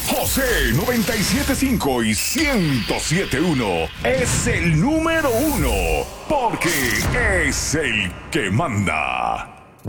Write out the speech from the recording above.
José 97.5 y 107.1 es el número uno porque es el que manda.